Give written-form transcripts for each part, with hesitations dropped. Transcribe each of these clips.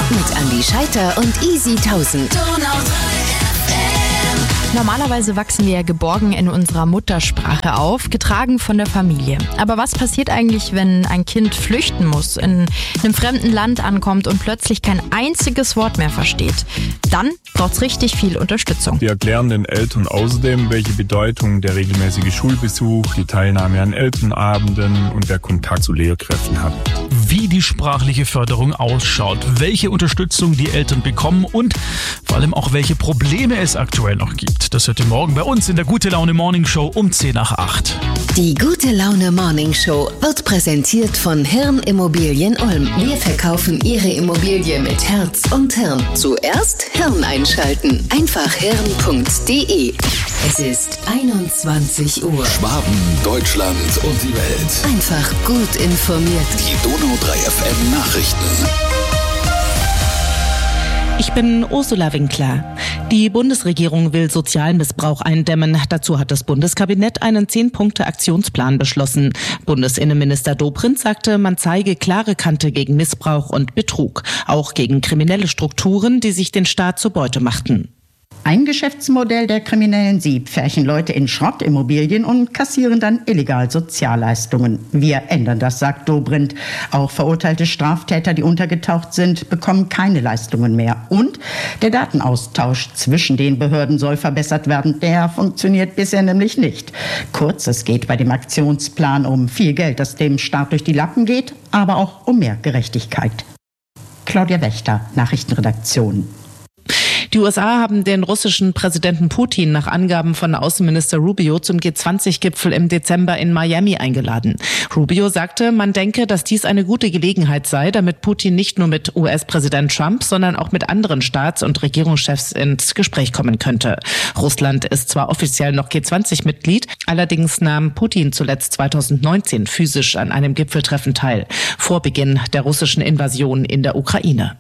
mit Andi Scheiter und Easy 1000. Normalerweise wachsen wir ja geborgen in unserer Muttersprache auf, getragen von der Familie. Aber was passiert eigentlich, wenn ein Kind flüchten muss, in einem fremden Land ankommt und plötzlich kein einziges Wort mehr versteht? Dann braucht es richtig viel Unterstützung. Wir erklären den Eltern außerdem, welche Bedeutung der regelmäßige Schulbesuch, die Teilnahme an Elternabenden und der Kontakt zu Lehrkräften hat. Wie die sprachliche Förderung ausschaut, welche Unterstützung die Eltern bekommen und vor allem auch welche Probleme es aktuell noch gibt. Das hört ihr morgen bei uns in der Gute Laune Morning Show um 10:08. Die Gute Laune Morning Show wird präsentiert von Hirn Immobilien Ulm. Wir verkaufen Ihre Immobilie mit Herz und Hirn. Zuerst Hirn einschalten. Einfach hirn.de. Es ist 21 Uhr. Schwaben, Deutschland und die Welt. Einfach gut informiert. Die Donau 3 FM Nachrichten. Ich bin Ursula Winkler. Die Bundesregierung will Sozialmissbrauch eindämmen. Dazu hat das Bundeskabinett einen 10-Punkte-Aktionsplan beschlossen. Bundesinnenminister Dobrindt sagte, man zeige klare Kante gegen Missbrauch und Betrug, auch gegen kriminelle Strukturen, die sich den Staat zur Beute machten. Ein Geschäftsmodell der Kriminellen: sie pferchen Leute in Schrottimmobilien und kassieren dann illegal Sozialleistungen. Wir ändern das, sagt Dobrindt. Auch verurteilte Straftäter, die untergetaucht sind, bekommen keine Leistungen mehr. Und der Datenaustausch zwischen den Behörden soll verbessert werden. Der funktioniert bisher nämlich nicht. Kurz, es geht bei dem Aktionsplan um viel Geld, das dem Staat durch die Lappen geht, aber auch um mehr Gerechtigkeit. Claudia Wächter, Nachrichtenredaktion. Die USA haben den russischen Präsidenten Putin nach Angaben von Außenminister Rubio zum G20-Gipfel im Dezember in Miami eingeladen. Rubio sagte, man denke, dass dies eine gute Gelegenheit sei, damit Putin nicht nur mit US-Präsident Trump, sondern auch mit anderen Staats- und Regierungschefs ins Gespräch kommen könnte. Russland ist zwar offiziell noch G20-Mitglied, allerdings nahm Putin zuletzt 2019 physisch an einem Gipfeltreffen teil, vor Beginn der russischen Invasion in der Ukraine.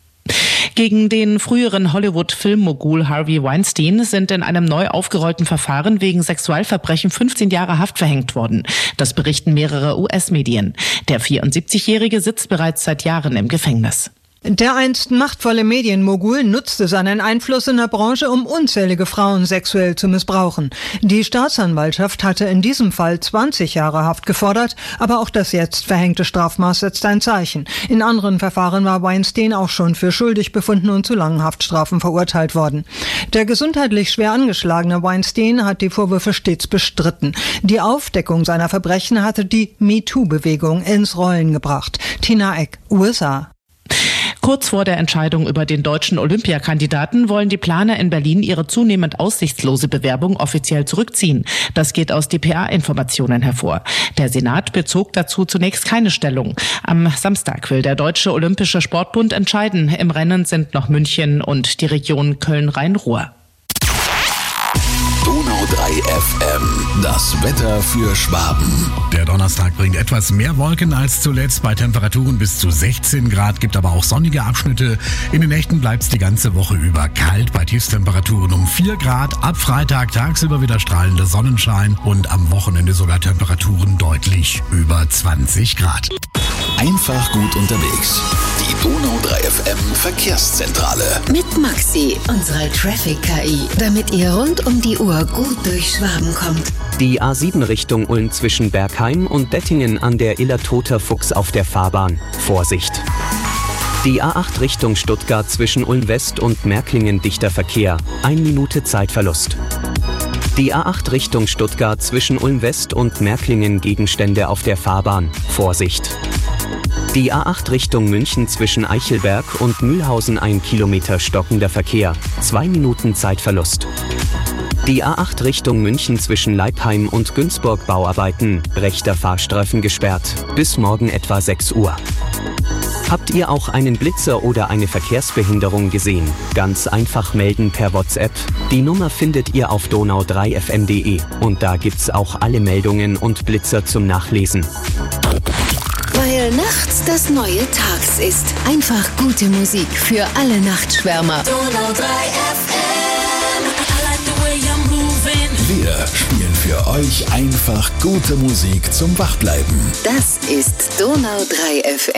Gegen den früheren Hollywood-Filmmogul Harvey Weinstein sind in einem neu aufgerollten Verfahren wegen Sexualverbrechen 15 Jahre Haft verhängt worden. Das berichten mehrere US-Medien. Der 74-Jährige sitzt bereits seit Jahren im Gefängnis. Der einst machtvolle Medienmogul nutzte seinen Einfluss in der Branche, um unzählige Frauen sexuell zu missbrauchen. Die Staatsanwaltschaft hatte in diesem Fall 20 Jahre Haft gefordert, aber auch das jetzt verhängte Strafmaß setzt ein Zeichen. In anderen Verfahren war Weinstein auch schon für schuldig befunden und zu langen Haftstrafen verurteilt worden. Der gesundheitlich schwer angeschlagene Weinstein hat die Vorwürfe stets bestritten. Die Aufdeckung seiner Verbrechen hatte die MeToo-Bewegung ins Rollen gebracht. Tina Eck, USA. Kurz vor der Entscheidung über den deutschen Olympiakandidaten wollen die Planer in Berlin ihre zunehmend aussichtslose Bewerbung offiziell zurückziehen. Das geht aus dpa-Informationen hervor. Der Senat bezog dazu zunächst keine Stellung. Am Samstag will der Deutsche Olympische Sportbund entscheiden. Im Rennen sind noch München und die Region Köln-Rhein-Ruhr. Donau 3 FM, das Wetter für Schwaben. Der Donnerstag bringt etwas mehr Wolken als zuletzt, bei Temperaturen bis zu 16 Grad, gibt aber auch sonnige Abschnitte. In den Nächten bleibt es die ganze Woche über kalt, bei Tiefstemperaturen um 4 Grad. Ab Freitag tagsüber wieder strahlender Sonnenschein und am Wochenende sogar Temperaturen deutlich über 20 Grad. Einfach gut unterwegs. Die Donau 3 FM Verkehrszentrale. Mit Maxi, unserer Traffic-KI, damit ihr rund um die Uhr gut durch Schwaben kommt. Die A7 Richtung Ulm zwischen Bergheim und Dettingen an der Illertoter Fuchs auf der Fahrbahn. Vorsicht! Die A8 Richtung Stuttgart zwischen Ulm West und Märklingen dichter Verkehr. 1 Minute Zeitverlust. Die A8 Richtung Stuttgart zwischen Ulm West und Märklingen Gegenstände auf der Fahrbahn. Vorsicht! Die A8 Richtung München zwischen Eichelberg und Mühlhausen 1 Kilometer stockender Verkehr. 2 Minuten Zeitverlust. Die A8 Richtung München zwischen Leipheim und Günzburg Bauarbeiten. Rechter Fahrstreifen gesperrt. Bis morgen etwa 6 Uhr. Habt ihr auch einen Blitzer oder eine Verkehrsbehinderung gesehen? Ganz einfach melden per WhatsApp. Die Nummer findet ihr auf donau3fm.de und da gibt's auch alle Meldungen und Blitzer zum Nachlesen. Weil nachts das neue Tags ist. Einfach gute Musik für alle Nachtschwärmer. Donau 3 FM. Wir spielen für euch einfach gute Musik zum Wachbleiben. Das ist Donau 3 FM.